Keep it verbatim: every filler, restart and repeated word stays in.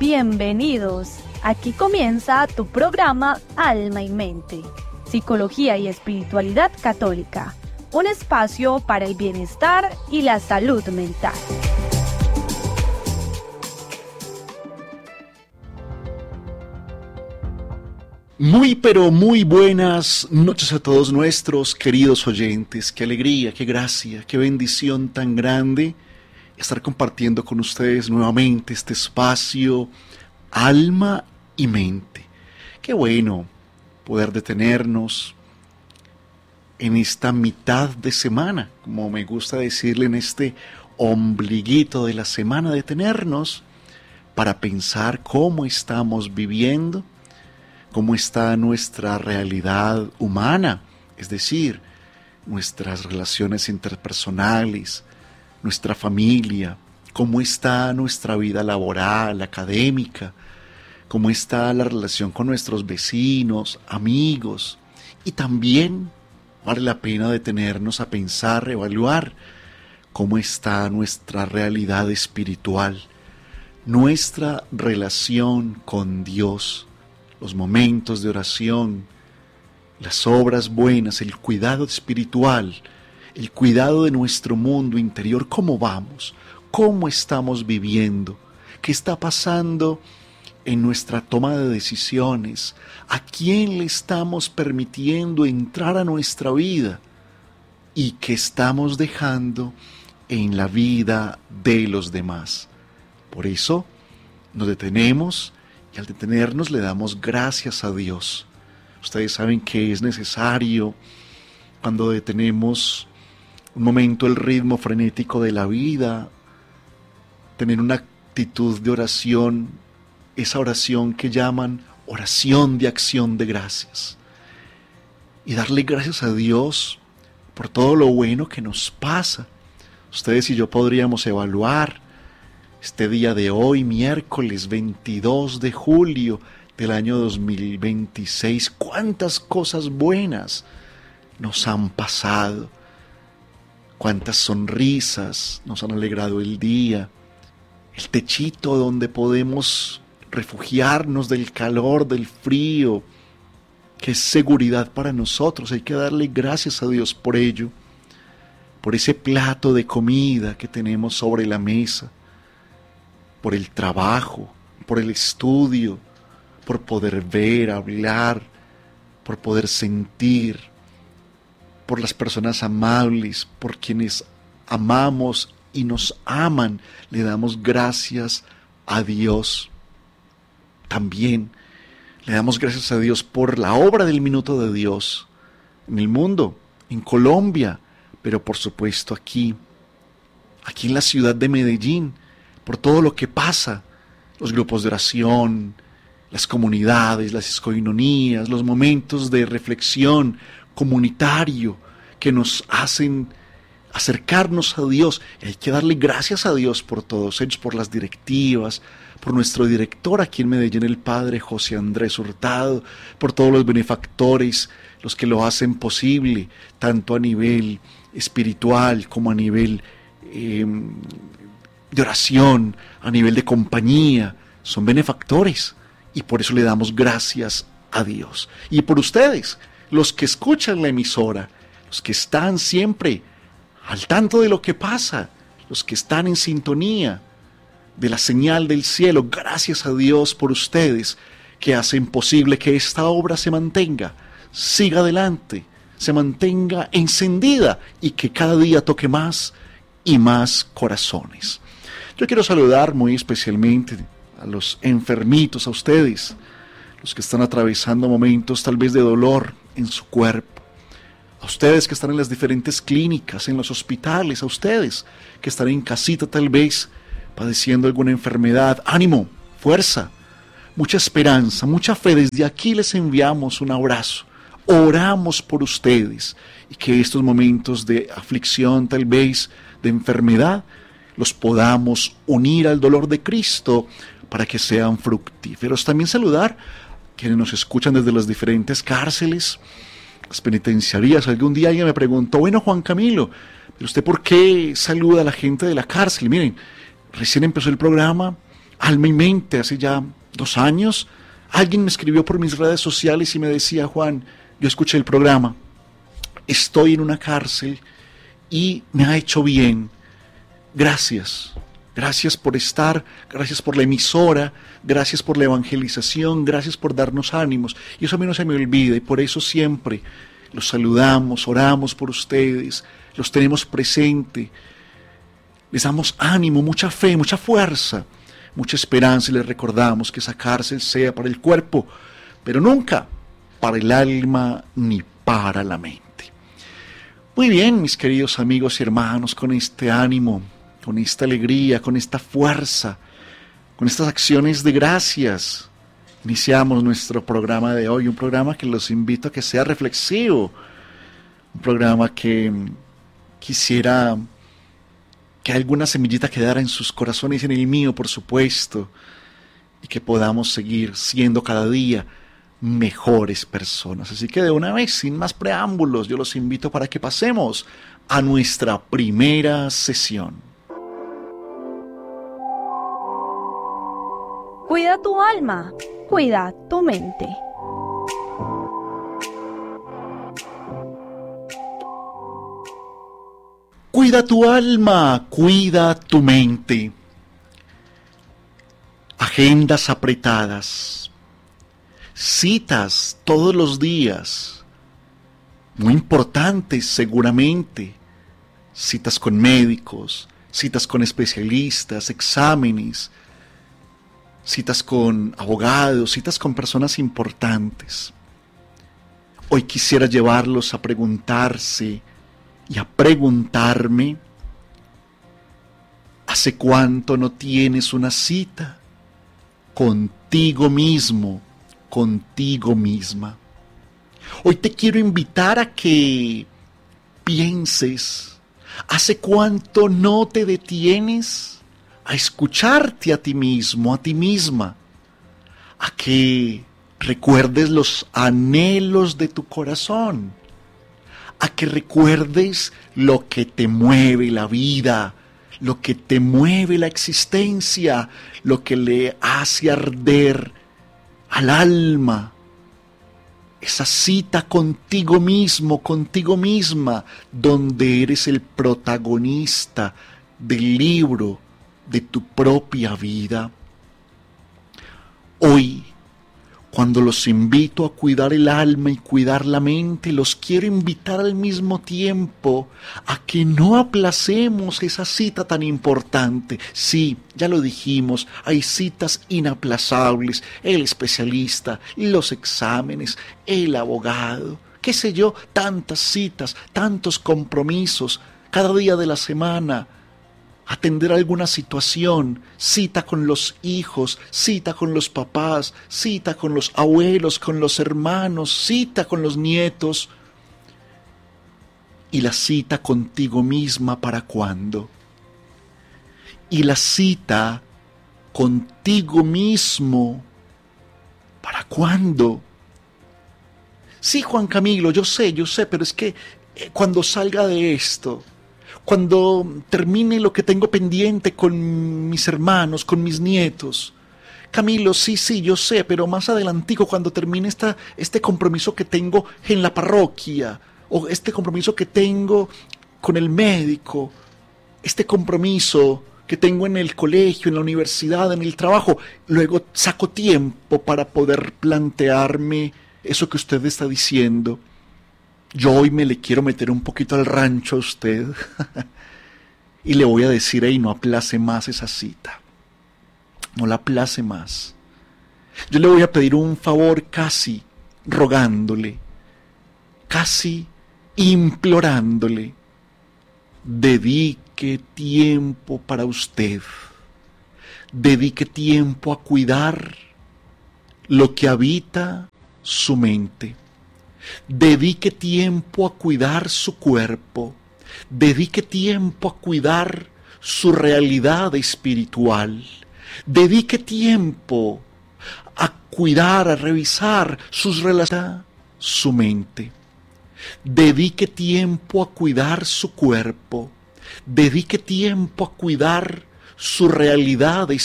Bienvenidos. Aquí comienza tu programa Alma y Mente, Psicología y Espiritualidad Católica, un espacio para el bienestar y la salud mental. Muy pero muy buenas noches a todos nuestros queridos oyentes. Qué alegría, qué gracia, qué bendición tan grande estar compartiendo con ustedes nuevamente este espacio Alma y Mente. Qué bueno poder detenernos en esta mitad de semana, como me gusta decirle, en este ombliguito de la semana, detenernos para pensar cómo estamos viviendo, cómo está nuestra realidad humana, es decir, nuestras relaciones interpersonales, nuestra familia, cómo está nuestra vida laboral, académica, cómo está la relación con nuestros vecinos, amigos, y también vale la pena detenernos a pensar, evaluar cómo está nuestra realidad espiritual, nuestra relación con Dios, los momentos de oración, las obras buenas, el cuidado espiritual, el cuidado de nuestro mundo interior. ¿Cómo vamos? ¿Cómo estamos viviendo? ¿Qué está pasando en nuestra toma de decisiones? ¿A quién le estamos permitiendo entrar a nuestra vida? ¿Y qué estamos dejando en la vida de los demás? Por eso nos detenemos y al detenernos le damos gracias a Dios. Ustedes saben que es necesario, cuando detenemos un momento el ritmo frenético de la vida, tener una actitud de oración, esa oración que llaman oración de acción de gracias, y darle gracias a Dios por todo lo bueno que nos pasa. Ustedes y yo podríamos evaluar este día de hoy, miércoles veintidós de julio del año dos mil veintiséis, cuántas cosas buenas nos han pasado, cuántas sonrisas nos han alegrado el día, el techito donde podemos refugiarnos del calor, del frío, que es seguridad para nosotros. Hay que darle gracias a Dios por ello, por ese plato de comida que tenemos sobre la mesa, por el trabajo, por el estudio, por poder ver, hablar, por poder sentir, por las personas amables, por quienes amamos y nos aman. Le damos gracias a Dios. También le damos gracias a Dios por la obra del Minuto de Dios en el mundo, en Colombia, pero por supuesto aquí, aquí en la ciudad de Medellín, por todo lo que pasa, los grupos de oración, las comunidades, las escoinonías, los momentos de reflexión comunitario que nos hacen acercarnos a Dios. Y hay que darle gracias a Dios por todos ellos, por las directivas, por nuestro director aquí en Medellín, el padre José Andrés Hurtado, por todos los benefactores, los que lo hacen posible, tanto a nivel espiritual como a nivel eh, de oración, a nivel de compañía. Son benefactores y por eso le damos gracias a Dios. Y por ustedes, los que escuchan la emisora, los que están siempre al tanto de lo que pasa, los que están en sintonía de la señal del cielo, gracias a Dios por ustedes que hacen posible que esta obra se mantenga, siga adelante, se mantenga encendida y que cada día toque más y más corazones. Yo quiero saludar muy especialmente a los enfermitos, a ustedes, los que están atravesando momentos tal vez de dolor en su cuerpo, a ustedes que están en las diferentes clínicas, en los hospitales, a ustedes que están en casita tal vez padeciendo alguna enfermedad. Ánimo, fuerza, mucha esperanza, mucha fe. Desde aquí les enviamos un abrazo, oramos por ustedes y que estos momentos de aflicción, tal vez de enfermedad, los podamos unir al dolor de Cristo para que sean fructíferos. También saludar a quienes nos escuchan desde las diferentes cárceles, las penitenciarías. Algún día alguien me preguntó, bueno, Juan Camilo, ¿pero usted por qué saluda a la gente de la cárcel? Miren, recién empezó el programa, Alma y Mente, hace ya dos años, alguien me escribió por mis redes sociales y me decía: Juan, yo escuché el programa, estoy en una cárcel y me ha hecho bien. Gracias, gracias por estar, gracias por la emisora, gracias por la evangelización, gracias por darnos ánimos. Y eso a mí no se me olvida, y por eso siempre los saludamos, oramos por ustedes, los tenemos presente, les damos ánimo, mucha fe, mucha fuerza, mucha esperanza, y les recordamos que esa cárcel sea para el cuerpo, pero nunca para el alma ni para la mente. Muy bien, mis queridos amigos y hermanos, con este ánimo, con esta alegría, con esta fuerza, con estas acciones de gracias, iniciamos nuestro programa de hoy, un programa que los invito a que sea reflexivo, un programa que quisiera que alguna semillita quedara en sus corazones y en el mío, por supuesto, y que podamos seguir siendo cada día mejores personas. Así que de una vez, sin más preámbulos, yo los invito para que pasemos a nuestra primera sesión. Cuida tu alma, cuida tu mente. Cuida tu alma, cuida tu mente. Agendas apretadas, citas todos los días, muy importantes seguramente, citas con médicos, citas con especialistas, exámenes, citas con abogados, citas con personas importantes. Hoy quisiera llevarlos a preguntarse y a preguntarme: ¿hace cuánto no tienes una cita contigo mismo, contigo misma? Hoy te quiero invitar a que pienses: ¿hace cuánto no te detienes a escucharte a ti mismo, a ti misma? A que recuerdes los anhelos de tu corazón, a que recuerdes lo que te mueve la vida, lo que te mueve la existencia, lo que le hace arder al alma. Esa cita contigo mismo, contigo misma, donde eres el protagonista del libro de tu propia vida. Hoy, cuando los invito a cuidar el alma y cuidar la mente, los quiero invitar al mismo tiempo a que no aplacemos esa cita tan importante. Sí, ya lo dijimos, hay citas inaplazables: el especialista, los exámenes, el abogado, qué sé yo, tantas citas, tantos compromisos, cada día de la semana. Atender alguna situación, cita con los hijos, cita con los papás, cita con los abuelos, con los hermanos, cita con los nietos. ¿Y la cita contigo misma para cuándo? ¿Y la cita contigo mismo para cuándo? Sí, Juan Camilo, yo sé, yo sé, pero es que eh, cuando salga de esto, cuando termine lo que tengo pendiente con mis hermanos, con mis nietos. Camilo, sí, sí, yo sé, pero más adelantico, cuando termine esta, este compromiso que tengo en la parroquia, o este compromiso que tengo con el médico, este compromiso que tengo en el colegio, en la universidad, en el trabajo, luego saco tiempo para poder plantearme eso que usted está diciendo. Yo hoy me le quiero meter un poquito al rancho a usted y le voy a decir: hey, no aplace más esa cita, no la aplace más. Yo le voy a pedir un favor, casi rogándole, casi implorándole: dedique tiempo para usted, dedique tiempo a cuidar lo que habita su mente. Dedique tiempo a cuidar su cuerpo, dedique tiempo a cuidar su realidad espiritual, dedique tiempo a cuidar, a revisar sus relaciones, su mente. Dedique tiempo a cuidar su cuerpo, dedique tiempo a cuidar su realidad espiritual.